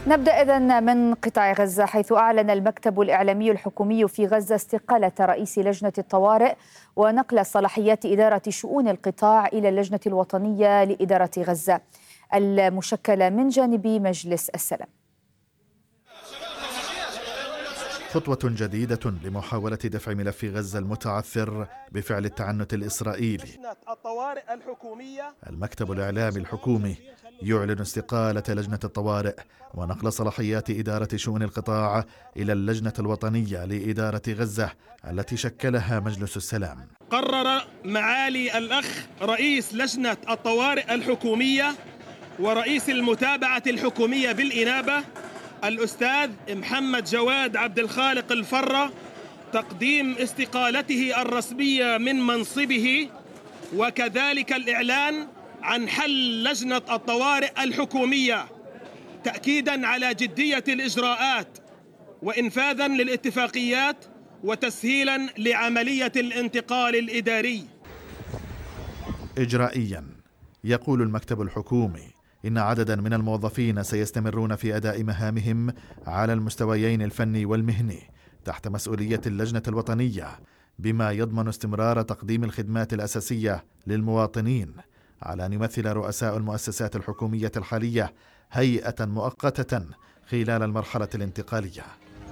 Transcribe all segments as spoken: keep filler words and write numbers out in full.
نبدأ إذن من قطاع غزة، حيث أعلن المكتب الإعلامي الحكومي في غزة استقالة رئيس لجنة الطوارئ ونقل صلاحيات إدارة شؤون القطاع إلى اللجنة الوطنية لإدارة غزة المشكلة من جانب مجلس السلام. خطوة جديدة لمحاولة دفع ملف غزة المتعثر بفعل التعنت الإسرائيلي. المكتب الإعلامي الحكومي يعلن استقالة لجنة الطوارئ ونقل صلاحيات إدارة شؤون القطاع إلى اللجنة الوطنية لإدارة غزة التي شكلها مجلس السلام. قرر معالي الأخ رئيس لجنة الطوارئ الحكومية ورئيس المتابعة الحكومية بالإنابة الأستاذ محمد جواد عبد الخالق الفرة تقديم استقالته الرسمية من منصبه، وكذلك الإعلان عن حل لجنة الطوارئ الحكومية تأكيداً على جدية الإجراءات وإنفاذاً للاتفاقيات وتسهيلاً لعملية الانتقال الإداري. إجرائياً يقول المكتب الحكومي إن عدداً من الموظفين سيستمرون في أداء مهامهم على المستويين الفني والمهني تحت مسؤولية اللجنة الوطنية، بما يضمن استمرار تقديم الخدمات الأساسية للمواطنين، على أن يمثل رؤساء المؤسسات الحكومية الحالية هيئة مؤقتة خلال المرحلة الانتقالية.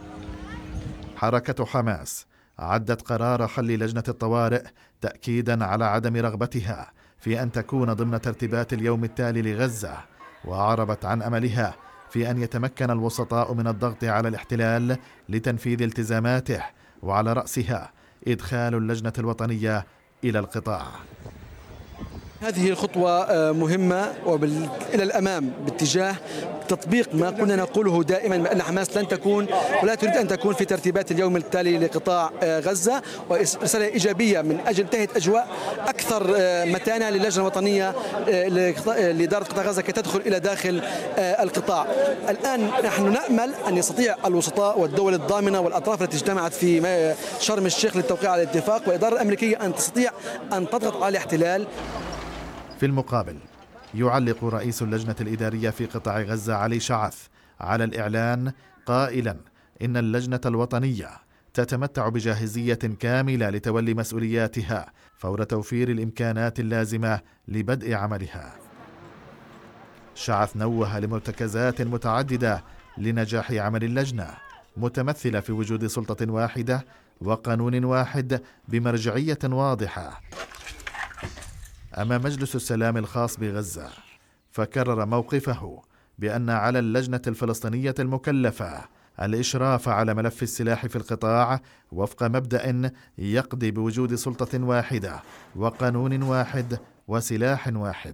حركة حماس عدت قرار حل لجنة الطوارئ تأكيدا على عدم رغبتها في أن تكون ضمن ترتيبات اليوم التالي لغزة، وأعربت عن أملها في أن يتمكن الوسطاء من الضغط على الاحتلال لتنفيذ التزاماته، وعلى رأسها إدخال اللجنة الوطنية إلى القطاع. هذه الخطوة مهمة وإلى الأمام باتجاه تطبيق ما كنا نقوله دائما بأن حماس لن تكون ولا تريد أن تكون في ترتيبات اليوم التالي لقطاع غزة، ورسالة إيجابية من أجل تهيئة أجواء أكثر متانة للجنة الوطنية لإدارة قطاع غزة كي تدخل إلى داخل القطاع. الآن نحن نأمل أن يستطيع الوسطاء والدول الضامنة والأطراف التي اجتمعت في شرم الشيخ للتوقيع على الاتفاق والإدارة الأمريكية أن تستطيع أن تضغط على الاحتلال. في المقابل يعلق رئيس اللجنة الإدارية في قطاع غزة علي شعث على الإعلان قائلا إن اللجنة الوطنية تتمتع بجاهزية كاملة لتولي مسؤولياتها فور توفير الإمكانات اللازمة لبدء عملها. شعث نوه لمرتكزات متعددة لنجاح عمل اللجنة، متمثلة في وجود سلطة واحدة وقانون واحد بمرجعية واضحة أمام مجلس السلام الخاص بغزة، فكرر موقفه بأن على اللجنة الفلسطينية المكلفة الإشراف على ملف السلاح في القطاع وفق مبدأ يقضي بوجود سلطة واحدة وقانون واحد وسلاح واحد.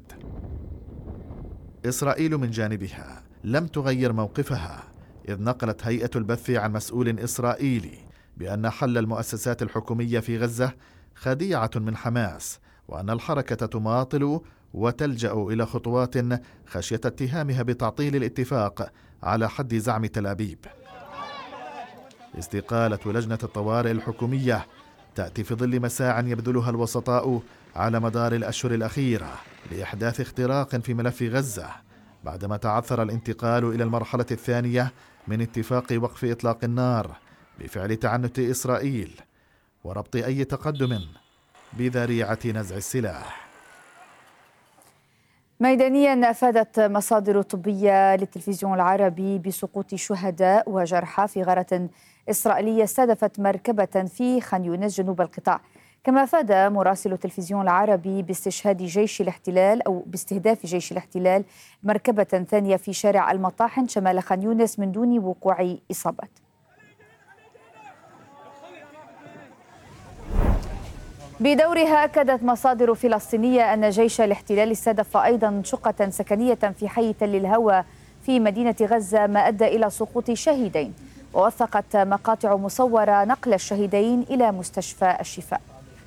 إسرائيل من جانبها لم تغير موقفها، إذ نقلت هيئة البث عن مسؤول إسرائيلي بأن حل المؤسسات الحكومية في غزة خديعة من حماس، وأن الحركة تماطل وتلجأ إلى خطوات خشية اتهامها بتعطيل الاتفاق على حد زعم تل أبيب. استقالة لجنة الطوارئ الحكومية تأتي في ظل مساع يبذلها الوسطاء على مدار الأشهر الأخيرة لإحداث اختراق في ملف غزة، بعدما تعثر الانتقال إلى المرحلة الثانية من اتفاق وقف إطلاق النار بفعل تعنت إسرائيل وربط أي تقدم بذريعة نزع السلاح. ميدانيا أفادت مصادر طبية للتلفزيون العربي بسقوط شهداء وجرحى في غارة إسرائيلية استهدفت مركبة في خان يونس جنوب القطاع. كما أفاد مراسل التلفزيون العربي باستشهاد جيش الاحتلال أو باستهداف جيش الاحتلال مركبة ثانية في شارع المطاحن شمال خان يونس من دون وقوع إصابات. بدورها أكدت مصادر فلسطينية أن جيش الاحتلال استهدف أيضا شقة سكنية في حي تل الهوى في مدينة غزة، ما أدى إلى سقوط شهيدين، ووثقت مقاطع مصورة نقل الشهيدين إلى مستشفى الشفاء.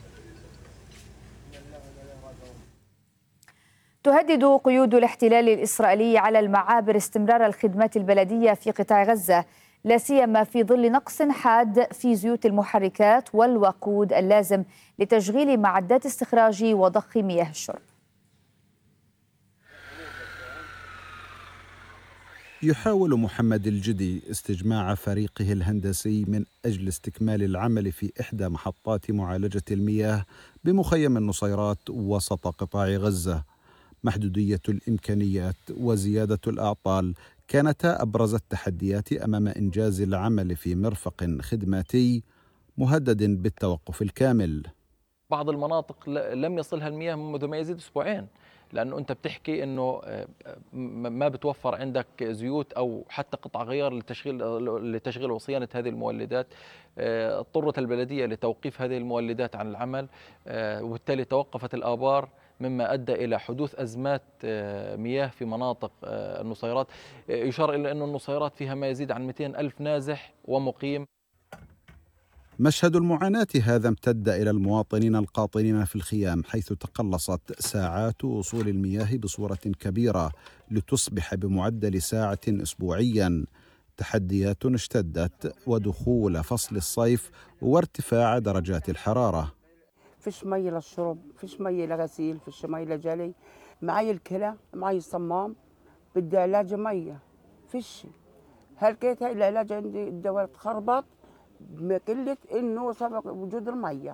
تهدد قيود الاحتلال الإسرائيلي على المعابر استمرار الخدمات البلدية في قطاع غزة، لا سيما في ظل نقص حاد في زيوت المحركات والوقود اللازم لتشغيل معدات استخراج وضخ مياه الشرب. يحاول محمد الجدي استجماع فريقه الهندسي من أجل استكمال العمل في إحدى محطات معالجة المياه بمخيم النصيرات وسط قطاع غزة. محدودية الإمكانيات وزيادة الأعطال كانتا أبرز التحديات أمام إنجاز العمل في مرفق خدماتي مهدد بالتوقف الكامل. بعض المناطق لم يصلها المياه منذ ما يزيد أسبوعين، لأنه أنت بتحكي أنه ما بتوفر عندك زيوت أو حتى قطع غيار لتشغيل لتشغيل وصيانة هذه المولدات. اضطرت البلدية لتوقيف هذه المولدات عن العمل، وبالتالي توقفت الآبار، مما أدى إلى حدوث أزمات مياه في مناطق النصيرات. يشار إلى أن النصيرات فيها ما يزيد عن مئتين ألف نازح ومقيم. مشهد المعاناة هذا امتد إلى المواطنين القاطنين في الخيام، حيث تقلصت ساعات وصول المياه بصورة كبيرة لتصبح بمعدل ساعة أسبوعيا. تحديات اشتدت ودخول فصل الصيف وارتفاع درجات الحرارة. فيش مي للشرب، فيش مي لغسيل، فيش مي لجلي، معي الكلى، معي الصمام، بدي علاج مية، فيش. هلكيت هاي العلاج عندي الدواء تخربط بقلة إنه سبق وجود المية.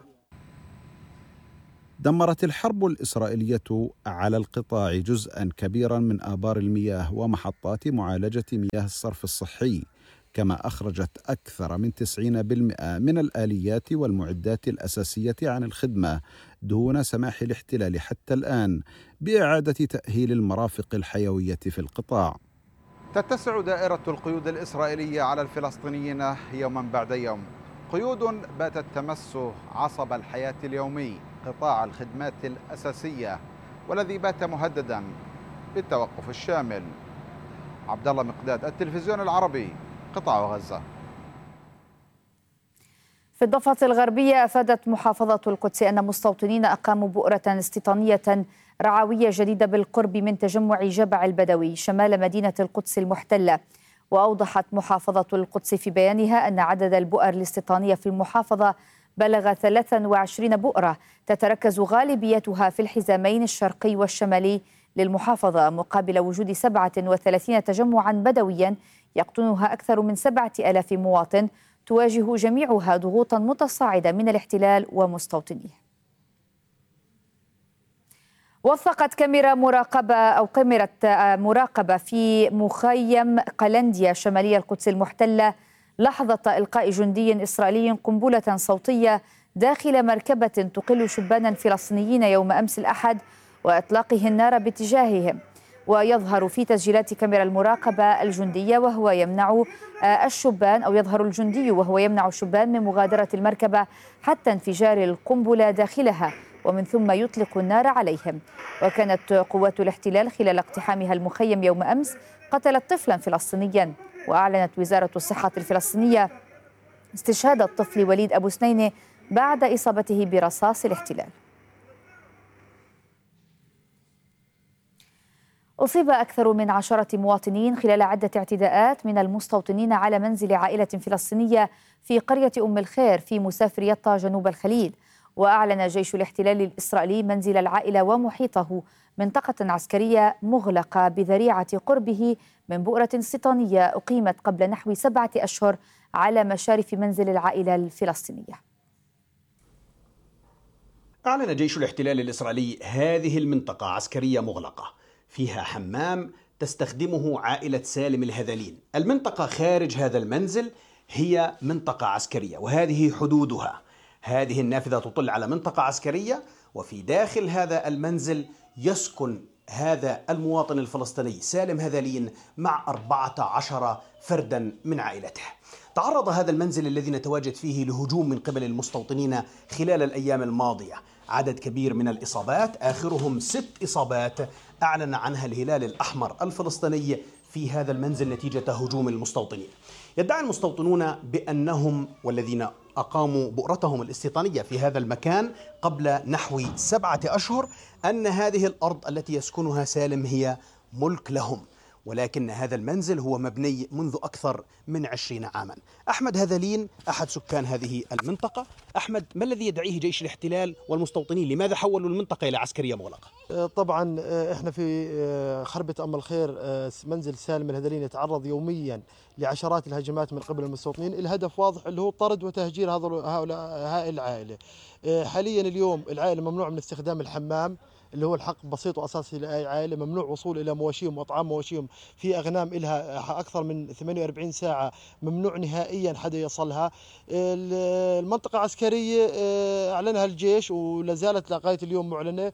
دمرت الحرب الإسرائيلية على القطاع جزءا كبيرا من آبار المياه ومحطات معالجة مياه الصرف الصحي، كما أخرجت أكثر من تسعين بالمئة من الآليات والمعدات الأساسية عن الخدمة، دون سماح الاحتلال حتى الآن بإعادة تأهيل المرافق الحيوية في القطاع. تتسع دائرة القيود الإسرائيلية على الفلسطينيين يوما بعد يوم، قيود باتت تمس عصب الحياة اليومي، قطاع الخدمات الأساسية، والذي بات مهددا بالتوقف الشامل. عبد الله مقداد، التلفزيون العربي، قطاع غزة. في الضفة الغربية أفادت محافظة القدس أن مستوطنين أقاموا بؤرة استيطانية رعوية جديدة بالقرب من تجمع جبع البدوي شمال مدينة القدس المحتلة. وأوضحت محافظة القدس في بيانها أن عدد البؤر الاستيطانية في المحافظة بلغ ثلاثة وعشرين بؤرة، تتركز غالبيتها في الحزامين الشرقي والشمالي للمحافظة، مقابل وجود سبعة وثلاثين تجمعا بدويا يقطنها أكثر من سبعة آلاف مواطن، تواجه جميعها ضغوطا متصاعدة من الاحتلال ومستوطنيه. وثقت كاميرا مراقبة أو كاميرا مراقبة في مخيم قلنديا شمالي القدس المحتلة لحظة إلقاء جندي إسرائيلي قنبلة صوتية داخل مركبة تقل شبانا فلسطينيين يوم أمس الأحد وإطلاقه النار باتجاههم. ويظهر في تسجيلات كاميرا المراقبة الجندية وهو يمنع الشبان أو يظهر الجندي وهو يمنع الشبان من مغادرة المركبة حتى انفجار القنبلة داخلها، ومن ثم يطلق النار عليهم. وكانت قوات الاحتلال خلال اقتحامها المخيم يوم أمس قتلت طفلا فلسطينيا. وأعلنت وزارة الصحة الفلسطينية استشهاد الطفل وليد أبو سنينة بعد إصابته برصاص الاحتلال. أصيب أكثر من عشرة مواطنين خلال عدة اعتداءات من المستوطنين على منزل عائلة فلسطينية في قرية أم الخير في مسافر يطا جنوب الخليل. وأعلن جيش الاحتلال الإسرائيلي منزل العائلة ومحيطه منطقة عسكرية مغلقة بذريعة قربه من بؤرة استيطانية أقيمت قبل نحو سبعة أشهر على مشارف منزل العائلة الفلسطينية. أعلن جيش الاحتلال الإسرائيلي هذه المنطقة عسكرية مغلقة فيها حمام تستخدمه عائلة سالم الهذلين. المنطقة خارج هذا المنزل هي منطقة عسكرية وهذه حدودها. هذه النافذة تطل على منطقة عسكرية، وفي داخل هذا المنزل يسكن هذا المواطن الفلسطيني سالم هذلين مع أربعة عشر فردا من عائلته. تعرض هذا المنزل الذي نتواجد فيه لهجوم من قبل المستوطنين خلال الأيام الماضية. عدد كبير من الإصابات، آخرهم ست إصابات أعلن عنها الهلال الأحمر الفلسطيني في هذا المنزل نتيجة هجوم المستوطنين. يدعي المستوطنون بأنهم والذين أقاموا بؤرتهم الاستيطانية في هذا المكان قبل نحو سبعة أشهر أن هذه الأرض التي يسكنها سالم هي ملك لهم، ولكن هذا المنزل هو مبني منذ أكثر من عشرين عاما. أحمد هذلين أحد سكان هذه المنطقة. أحمد، ما الذي يدعيه جيش الاحتلال والمستوطنين؟ لماذا حولوا المنطقة إلى عسكرية مغلقة؟ طبعا احنا في خربة أم الخير منزل سالم الهذلين يتعرض يوميا لعشرات الهجمات من قبل المستوطنين. الهدف واضح اللي هو طرد وتهجير هؤلاء هاي العائلة. حاليا اليوم العائلة ممنوع من استخدام الحمام اللي هو الحق بسيط وأساسي لأي عائلة، ممنوع وصول إلى مواشيهم وأطعام مواشيهم. في أغنام إلها أكثر من ثمانية وأربعين ساعة ممنوع نهائيا حدا يصلها. المنطقة عسكرية أعلنها الجيش ولا زالت لغاية اليوم معلنة.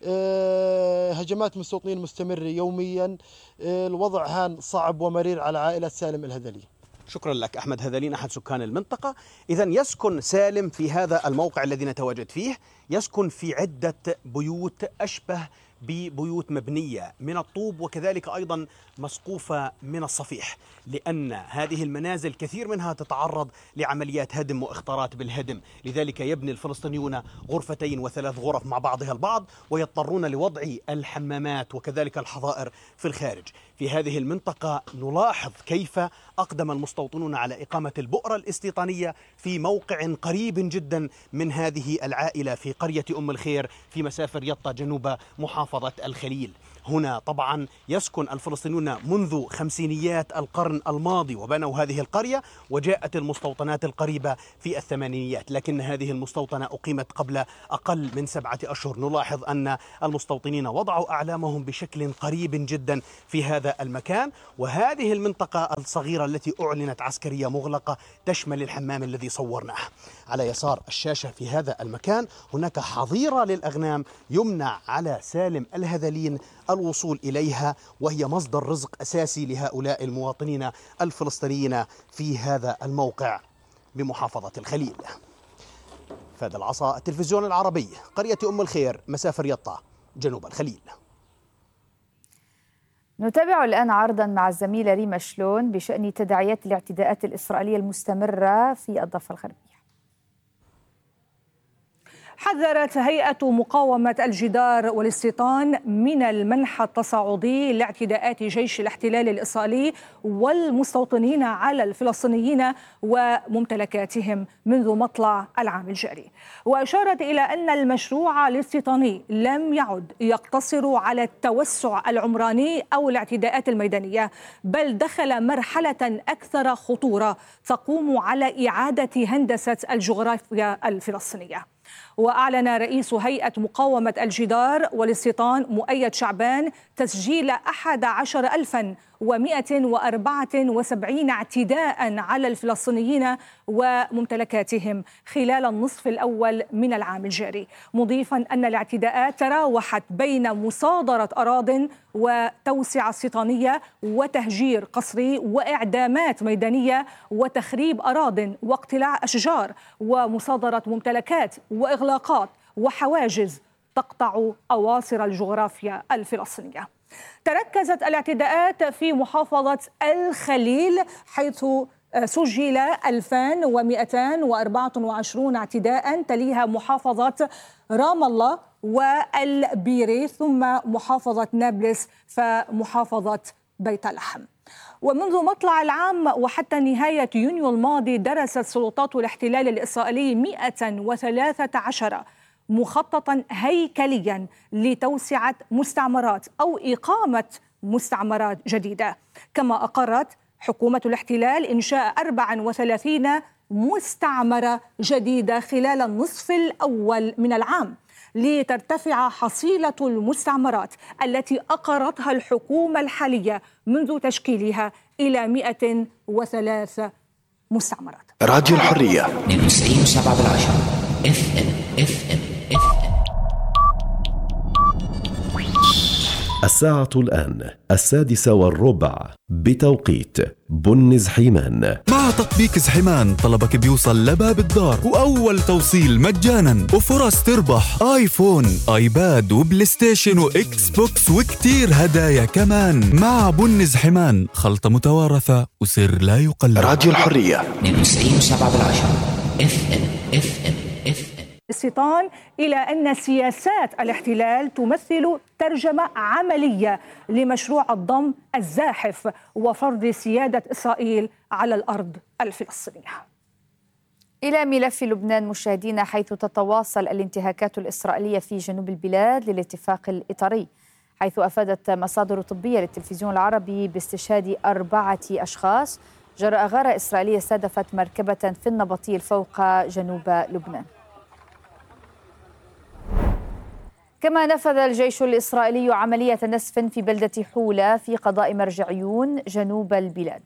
هجمات مستوطنين مستمرة يوميا. الوضع هان صعب ومرير على عائلة سالم الهذلي. شكرا لك أحمد هذلين أحد سكان المنطقة. إذن يسكن سالم في هذا الموقع الذي نتواجد فيه، يسكن في عدة بيوت أشبه ببيوت مبنية من الطوب وكذلك أيضا مسقوفة من الصفيح، لأن هذه المنازل كثير منها تتعرض لعمليات هدم وإخطارات بالهدم. لذلك يبني الفلسطينيون غرفتين وثلاث غرف مع بعضها البعض ويضطرون لوضع الحمامات وكذلك الحظائر في الخارج. في هذه المنطقة نلاحظ كيف أقدم المستوطنون على إقامة البؤرة الاستيطانية في موقع قريب جدا من هذه العائلة في قرية أم الخير في مسافة يطا جنوب محافظة الخليل. هنا طبعا يسكن الفلسطينيون منذ خمسينيات القرن الماضي وبنوا هذه القرية، وجاءت المستوطنات القريبة في الثمانينيات، لكن هذه المستوطنة أقيمت قبل أقل من سبعة أشهر. نلاحظ أن المستوطنين وضعوا أعلامهم بشكل قريب جدا في هذا المكان. وهذه المنطقة الصغيرة التي أعلنت عسكرية مغلقة تشمل الحمام الذي صورناه. على يسار الشاشة في هذا المكان هناك حظيرة للأغنام يمنع على سالم الهذلين الوصول إليها، وهي مصدر رزق أساسي لهؤلاء المواطنين الفلسطينيين في هذا الموقع بمحافظة الخليل. فهد العصا، التلفزيون العربي، قرية أم الخير، مسافة يطا جنوب الخليل. نتابع الآن عرضا مع الزميلة ريما شلون بشأن تداعيات الاعتداءات الإسرائيلية المستمرة في الضفة الغربية. حذرت هيئة مقاومة الجدار والاستيطان من المنح التصاعدي لاعتداءات جيش الاحتلال الإسرائيلي والمستوطنين على الفلسطينيين وممتلكاتهم منذ مطلع العام الجاري، وأشارت إلى أن المشروع الاستيطاني لم يعد يقتصر على التوسع العمراني أو الاعتداءات الميدانية، بل دخل مرحلة أكثر خطورة تقوم على إعادة هندسة الجغرافيا الفلسطينية. وأعلن رئيس هيئة مقاومة الجدار والاستيطان مؤيد شعبان تسجيل أحد عشر ألفا ومئة وأربعة وسبعين اعتداء على الفلسطينيين وممتلكاتهم خلال النصف الأول من العام الجاري، مضيفا أن الاعتداءات تراوحت بين مصادرة أراضٍ وتوسعة استيطانية وتهجير قسري وإعدامات ميدانية وتخريب أراضٍ واقتلاع أشجار ومصادرة ممتلكات وإغلاقات وحواجز تقطع أواصر الجغرافيا الفلسطينية. تركزت الاعتداءات في محافظة الخليل حيث سجل ألفين ومئتين وأربعة وعشرين اعتداء، تليها محافظة رام الله والبيري، ثم محافظة نابلس فمحافظة بيت لحم. ومنذ مطلع العام وحتى نهاية يونيو الماضي درست سلطات الاحتلال الإسرائيلي مئة وثلاثة عشر مخططا هيكليا لتوسعة مستعمرات أو إقامة مستعمرات جديدة، كما أقرت حكومة الاحتلال إنشاء أربع وثلاثين مستعمرة جديدة خلال النصف الأول من العام، لترتفع حصيلة المستعمرات التي أقرتها الحكومة الحالية منذ تشكيلها إلى مئة وثلاث مستعمرات. راديو الحرية اثنين وتسعين وسبعة بالعشرة اف ام اف ام اف ام. الساعة الآن السادسة والربع بتوقيت بن زحيمان. مع تطبيق زحيمان طلبك بيوصل لباب الدار وأول توصيل مجانا وفرص تربح آيفون آيباد وبلاي ستيشن وإكس بوكس وكتير هدايا كمان. مع بن زحيمان خلطة متوارثة وسر لا يقلد. راديو الحرية اثنين وتسعين وسبعة بالعشرة اف ام اف ام اف ام. والاستيطان إلى أن سياسات الاحتلال تمثل ترجمة عملية لمشروع الضم الزاحف وفرض سيادة إسرائيل على الأرض الفلسطينية. إلى ملف لبنان مشاهدينا، حيث تتواصل الانتهاكات الإسرائيلية في جنوب البلاد للاتفاق الإطاري، حيث أفادت مصادر طبية للتلفزيون العربي باستشهاد أربعة أشخاص جراء غارة إسرائيلية استهدفت مركبة في النبطيل فوق جنوب لبنان. كما نفذ الجيش الإسرائيلي عملية نسف في بلدة حولة في قضاء مرجعيون جنوب البلاد.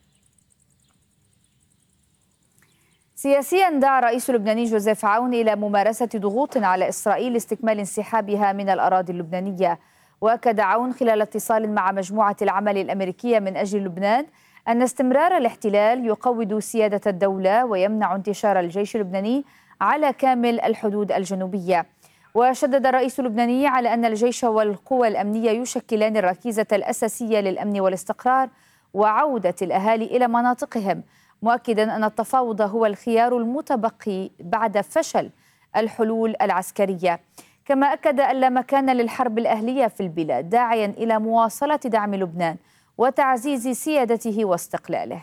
سياسيا دعا الرئيس اللبناني جوزيف عون إلى ممارسة ضغوط على إسرائيل لاستكمال انسحابها من الأراضي اللبنانية. وأكد عون خلال اتصال مع مجموعة العمل الأمريكية من أجل لبنان أن استمرار الاحتلال يقوض سيادة الدولة ويمنع انتشار الجيش اللبناني على كامل الحدود الجنوبية. وشدد الرئيس اللبناني على أن الجيش والقوى الأمنية يشكلان الركيزة الأساسية للأمن والاستقرار وعودة الأهالي إلى مناطقهم، مؤكدا أن التفاوض هو الخيار المتبقي بعد فشل الحلول العسكرية. كما أكد أن لا مكان للحرب الأهلية في البلاد، داعيا إلى مواصلة دعم لبنان وتعزيز سيادته واستقلاله.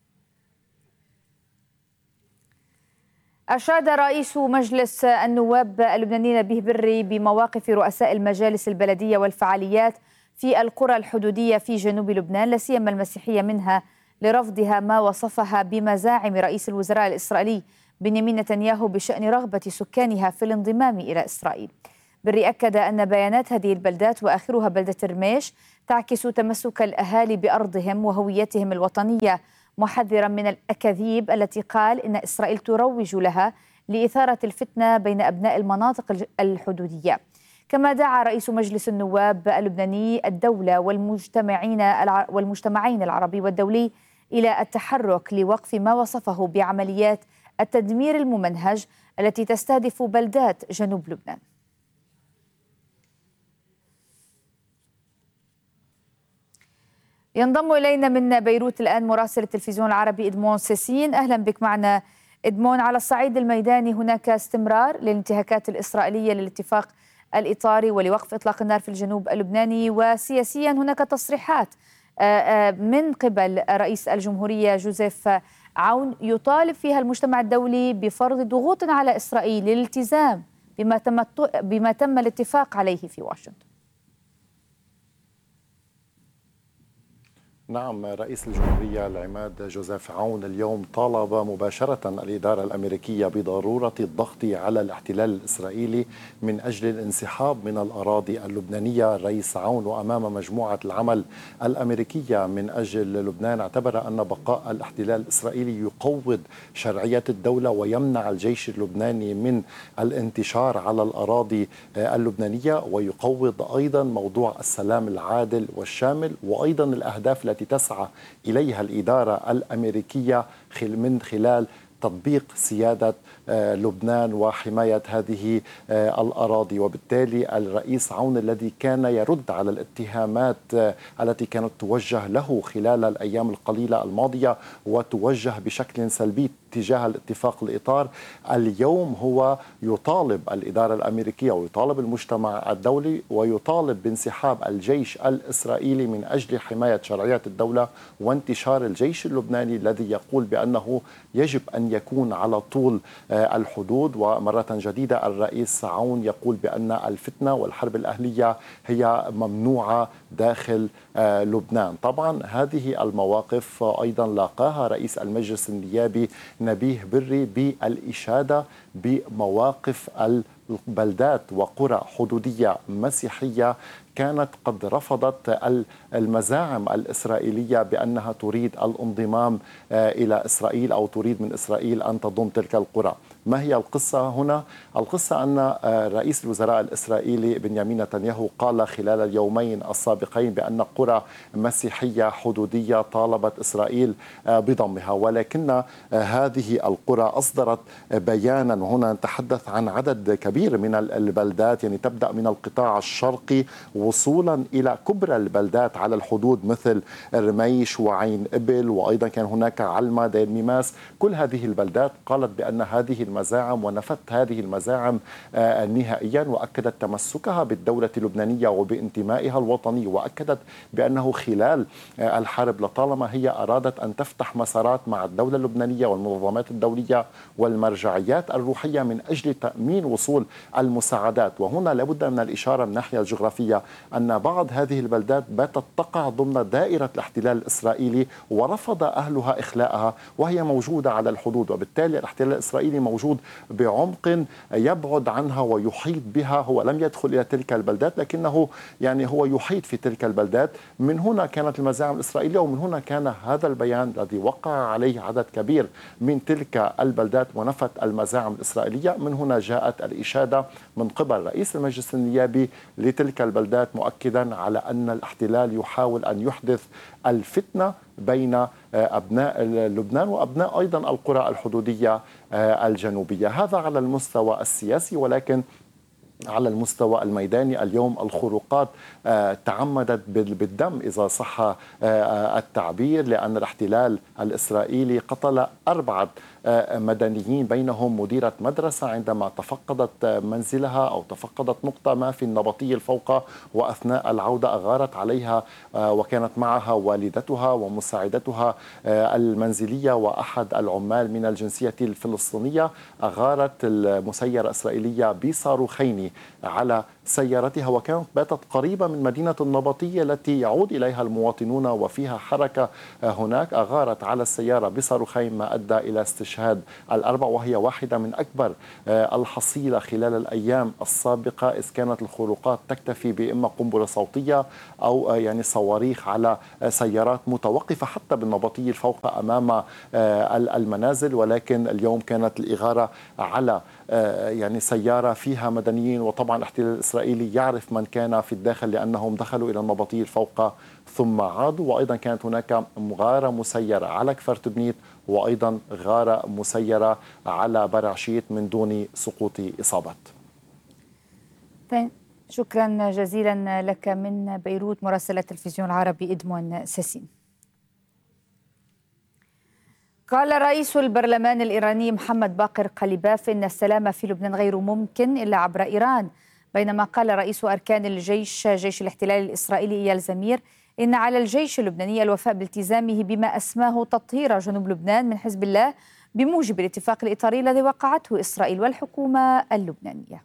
أشاد رئيس مجلس النواب اللبناني نبيه بري بمواقف رؤساء المجالس البلدية والفعاليات في القرى الحدودية في جنوب لبنان، لا سيما المسيحية منها، لرفضها ما وصفها بمزاعم رئيس الوزراء الإسرائيلي بنيامين نتنياهو بشأن رغبة سكانها في الانضمام إلى إسرائيل. بري أكد أن بيانات هذه البلدات وآخرها بلدة رميش تعكس تمسك الأهالي بأرضهم وهويتهم الوطنية، محذرا من الأكاذيب التي قال إن إسرائيل تروج لها لإثارة الفتنة بين أبناء المناطق الحدودية. كما دعا رئيس مجلس النواب اللبناني الدولة والمجتمعين والمجتمعين العربي والدولي إلى التحرك لوقف ما وصفه بعمليات التدمير الممنهج التي تستهدف بلدات جنوب لبنان. ينضم إلينا من بيروت الآن مراسل التلفزيون العربي إدمون سيسين. أهلا بك معنا إدمون. على الصعيد الميداني هناك استمرار للانتهاكات الإسرائيلية للاتفاق الإطاري ولوقف إطلاق النار في الجنوب اللبناني، وسياسيا هناك تصريحات من قبل رئيس الجمهورية جوزيف عون يطالب فيها المجتمع الدولي بفرض ضغوط على إسرائيل للالتزام بما تم بما تم الاتفاق عليه في واشنطن. نعم، رئيس الجمهورية العماد جوزيف عون اليوم طالب مباشرة الإدارة الأمريكية بضرورة الضغط على الاحتلال الإسرائيلي من أجل الانسحاب من الأراضي اللبنانية. الرئيس عون وأمام مجموعة العمل الأمريكية من أجل لبنان اعتبر أن بقاء الاحتلال الإسرائيلي يقوض شرعية الدولة ويمنع الجيش اللبناني من الانتشار على الأراضي اللبنانية، ويقوض أيضا موضوع السلام العادل والشامل وأيضا الأهداف التي تسعى إليها الإدارة الأمريكية من خلال تطبيق سيادة لبنان وحماية هذه الأراضي. وبالتالي الرئيس عون الذي كان يرد على الاتهامات التي كانت توجه له خلال الأيام القليلة الماضية وتوجه بشكل سلبي تجاه الاتفاق الإطار، اليوم هو يطالب الإدارة الأمريكية ويطالب المجتمع الدولي ويطالب بانسحاب الجيش الإسرائيلي من أجل حماية شرعية الدولة وانتشار الجيش اللبناني الذي يقول بأنه يجب أن يكون على طول الحدود. ومرة جديدة الرئيس عون يقول بأن الفتنة والحرب الأهلية هي ممنوعة داخل لبنان. طبعا هذه المواقف أيضا لاقاها رئيس المجلس النيابي نبيه بري بالإشادة بمواقف البلدات وقرى حدودية مسيحية كانت قد رفضت المزاعم الإسرائيلية بأنها تريد الانضمام إلى إسرائيل أو تريد من إسرائيل أن تضم تلك القرى. ما هي القصة هنا؟ القصة أن رئيس الوزراء الإسرائيلي بنيامين نتنياهو قال خلال اليومين السابقين بأن قرى مسيحية حدودية طالبت إسرائيل بضمها، ولكن هذه القرى أصدرت بيانا، وهنا نتحدث عن عدد كبير من البلدات، يعني تبدأ من القطاع الشرقي وصولا إلى كبرى البلدات على الحدود مثل الرميش وعين إبل، وأيضا كان هناك علمة دير ميماس. كل هذه البلدات قالت بأن هذه المزاعم ونفت هذه المزاعم نهائيا، وأكدت تمسكها بالدولة اللبنانية وبانتمائها الوطني، وأكدت بأنه خلال الحرب لطالما هي أرادت أن تفتح مسارات مع الدولة اللبنانية والمنظمات الدولية والمرجعيات الروحية من أجل تأمين وصول المساعدات. وهنا لابد من الإشارة من الناحية الجغرافية أن بعض هذه البلدات باتت تقع ضمن دائرة الاحتلال الإسرائيلي ورفض أهلها إخلاءها، وهي موجودة على الحدود، وبالتالي الاحتلال الإسرائيلي موجود بعمق يبعد عنها ويحيط بها. هو لم يدخل إلى تلك البلدات لكنه يعني هو يحيط في تلك البلدات. من هنا كانت المزاعم الإسرائيلية، ومن هنا كان هذا البيان الذي وقع عليه عدد كبير من تلك البلدات ونفت المزاعم الإسرائيلية. من هنا جاءت الإشادة من قبل رئيس المجلس النيابي لتلك البلدات مؤكدا على أن الاحتلال يحاول أن يحدث الفتنة بين أبناء لبنان وأبناء أيضا القرى الحدودية الجنوبية. هذا على المستوى السياسي، ولكن على المستوى الميداني اليوم الخروقات تعمدت بالدم إذا صح التعبير، لأن الاحتلال الإسرائيلي قتل أربعة مدنيين بينهم مديرة مدرسة عندما تفقدت منزلها أو تفقدت نقطة ما في النبطي الفوقة، وأثناء العودة أغارت عليها وكانت معها والدتها ومساعدتها المنزلية وأحد العمال من الجنسية الفلسطينية. أغارت المسيرة الإسرائيلية بصاروخين على سيارتها، وكانت باتت قريبة من مدينة النبطية التي يعود إليها المواطنون وفيها حركة هناك. أغارت على السيارة بصاروخين ما أدى إلى استشهاد الأربع، وهي واحدة من أكبر الحصيلة خلال الأيام السابقة، إذ كانت الخروقات تكتفي بإما قنبلة صوتية أو يعني صواريخ على سيارات متوقفة حتى بالنبطي الفوق أمام المنازل. ولكن اليوم كانت الإغارة على يعني سيارة فيها مدنيين، وطبعا الاحتلال الإسرائيلي يعرف من كان في الداخل لأنهم دخلوا إلى النبطي الفوق ثم عادوا. وأيضا كانت هناك غارة مسيرة على كفر تبنيت، وأيضا غارة مسيرة على برعشيت من دون سقوط إصابات. شكرا جزيلا لك من بيروت مراسل التلفزيون العربي إدمون ساسين. قال رئيس البرلمان الإيراني محمد باقر قليباف إن السلام في لبنان غير ممكن إلا عبر إيران، بينما قال رئيس أركان الجيش جيش الاحتلال الإسرائيلي إيال زمير إن على الجيش اللبناني الوفاء بالتزامه بما أسماه تطهير جنوب لبنان من حزب الله بموجب الاتفاق الإطاري الذي وقعته إسرائيل والحكومة اللبنانية.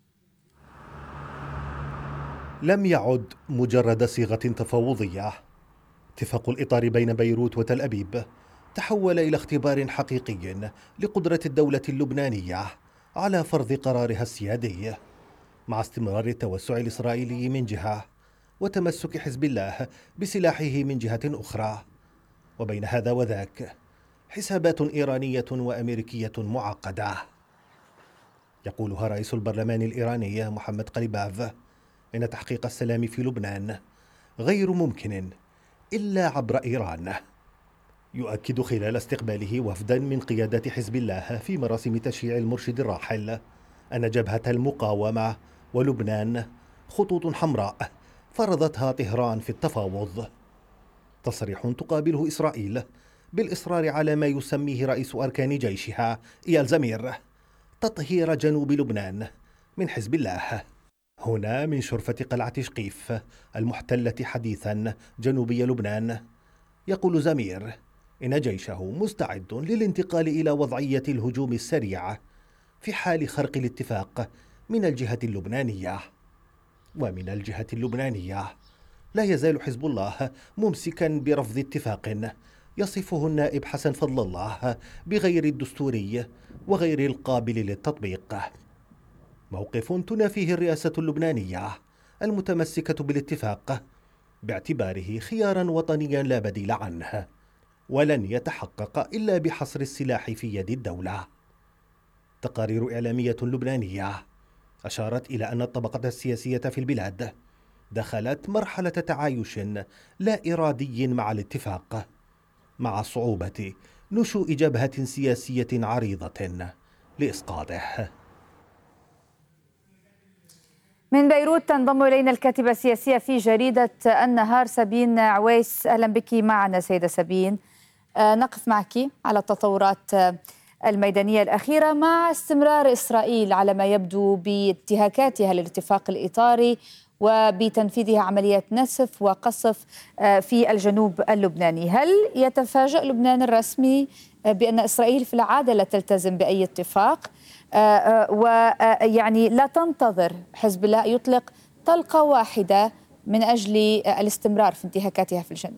لم يعد مجرد صيغة تفاوضية. اتفاق الإطار بين بيروت وتل أبيب تحول إلى اختبار حقيقي لقدرة الدولة اللبنانية على فرض قرارها السيادي، مع استمرار التوسع الإسرائيلي من جهة وتمسك حزب الله بسلاحه من جهة أخرى. وبين هذا وذاك حسابات إيرانية وأمريكية معقدة يقولها رئيس البرلمان الإيراني محمد قليباف إن تحقيق السلام في لبنان غير ممكن إلا عبر إيران. يؤكد خلال استقباله وفدا من قيادة حزب الله في مراسم تشييع المرشد الراحل أن جبهة المقاومة ولبنان خطوط حمراء فرضتها طهران في التفاوض. تصريح تقابله إسرائيل بالإصرار على ما يسميه رئيس أركان جيشها إيال زمير تطهير جنوب لبنان من حزب الله. هنا من شرفة قلعة شقيف المحتلة حديثا جنوبي لبنان يقول زمير إن جيشه مستعد للانتقال إلى وضعية الهجوم السريع في حال خرق الاتفاق من الجهة اللبنانية. ومن الجهة اللبنانية لا يزال حزب الله ممسكا برفض اتفاق يصفه النائب حسن فضل الله بغير الدستوري وغير القابل للتطبيق، موقف تنافيه الرئاسة اللبنانية المتمسكة بالاتفاق باعتباره خيارا وطنيا لا بديل عنه، ولن يتحقق إلا بحصر السلاح في يد الدولة. تقارير إعلامية لبنانية أشارت إلى أن الطبقة السياسية في البلاد دخلت مرحلة تعايش لا إرادي مع الاتفاق، مع صعوبة نشوء جبهة سياسية عريضة لإسقاطه. من بيروت تنضم إلينا الكاتبة السياسية في جريدة النهار سابين عويس. أهلا بك معنا سيدة سابين. نقف معك على التطورات الميدانية الأخيرة مع استمرار إسرائيل على ما يبدو بانتهاكاتها للاتفاق الإطاري وبتنفيذها عمليات نسف وقصف في الجنوب اللبناني. هل يتفاجأ لبنان الرسمي بأن إسرائيل في العادة لا تلتزم بأي اتفاق ويعني لا تنتظر حزب الله يطلق طلقة واحدة من أجل الاستمرار في انتهاكاتها في الجنوب؟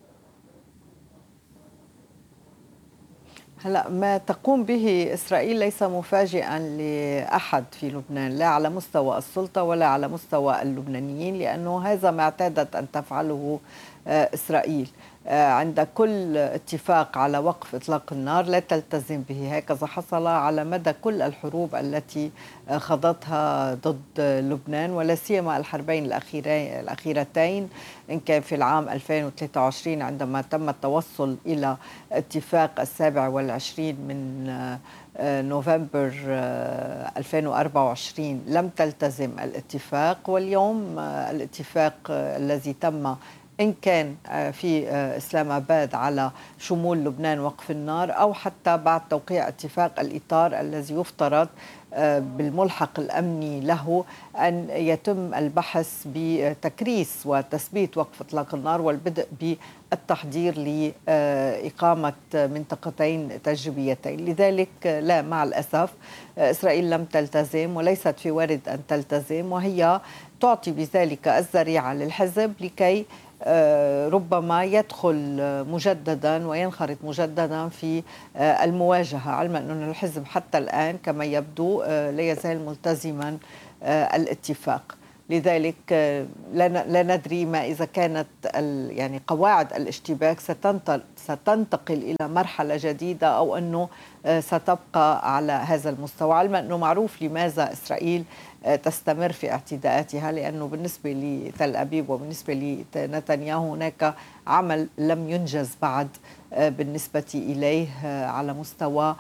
هلا ما تقوم به إسرائيل ليس مفاجئا لأحد في لبنان، لا على مستوى السلطة ولا على مستوى اللبنانيين، لأنه هذا ما اعتادت أن تفعله إسرائيل عند كل اتفاق على وقف إطلاق النار لا تلتزم به. هكذا حصل على مدى كل الحروب التي خضتها ضد لبنان، ولا سيما الحربين الأخيرتين، إن كان في العام ألفين وثلاثة وعشرين عندما تم التوصل إلى اتفاق السابع والعشرين من نوفمبر ألفين وأربعة وعشرين لم تلتزم الاتفاق، واليوم الاتفاق الذي تم إن كان في إسلام آباد على شمول لبنان وقف النار، أو حتى بعد توقيع اتفاق الإطار الذي يفترض بالملحق الأمني له أن يتم البحث بتكريس وتثبيت وقف إطلاق النار والبدء بالتحضير لإقامة منطقتين تجريبيتين. لذلك لا، مع الأسف إسرائيل لم تلتزم وليست في وارد أن تلتزم، وهي تعطي بذلك الذريعة للحزب لكي ربما يدخل مجددا وينخرط مجددا في المواجهة، علما أن الحزب حتى الآن كما يبدو لا يزال ملتزما الاتفاق. لذلك لا ندري ما إذا كانت يعني قواعد الاشتباك ستنتقل إلى مرحلة جديدة أو أنه ستبقى على هذا المستوى، علما أنه معروف لماذا إسرائيل تستمر في اعتداءاتها، لأنه بالنسبة لتل أبيب وبالنسبة لنتنياهو هناك عمل لم ينجز بعد بالنسبة إليه على مستوى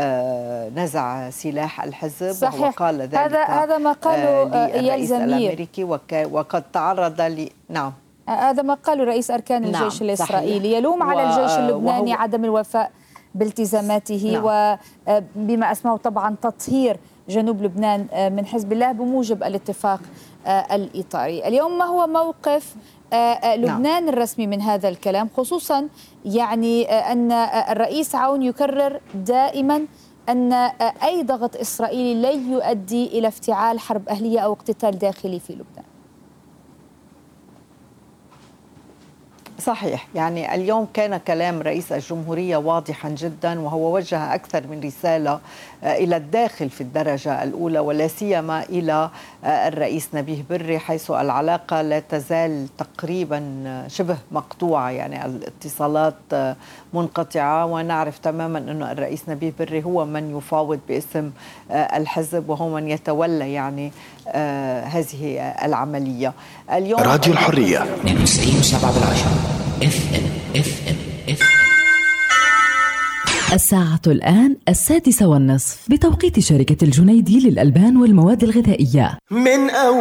نزع سلاح الحزب. صحيح. وقال ذلك هذا هذا ما قاله الرئيس الأمريكي وقد تعرض ل نعم هذا ما قاله رئيس أركان الجيش نعم. الإسرائيلي يلوم و... على الجيش اللبناني وهو... عدم الوفاء بالتزاماته نعم. وبما أسمعه طبعا تطهير جنوب لبنان من حزب الله بموجب الاتفاق الإطاري. اليوم ما هو موقف لبنان نعم. الرسمي من هذا الكلام، خصوصا يعني أن الرئيس عون يكرر دائما أن أي ضغط إسرائيلي لن يؤدي إلى افتعال حرب أهلية أو اقتتال داخلي في لبنان؟ صحيح، يعني اليوم كان كلام رئيس الجمهورية واضحا جدا، وهو وجه أكثر من رسالة إلى الداخل في الدرجة الأولى، ولا سيما إلى الرئيس نبيه بري، حيث العلاقة لا تزال تقريبا شبه مقطوعة، يعني الاتصالات منقطعة، ونعرف تماما أن الرئيس نبيه بري هو من يفاوض باسم الحزب وهو من يتولى يعني هذه العملية. اليوم راديو الحرية اثنين وتسعين وسبعة بالعشرة اف ام اف ام اف الساعة الآن السادسة والنصف بتوقيت شركة الجنيدي للألبان والمواد الغذائية. من أول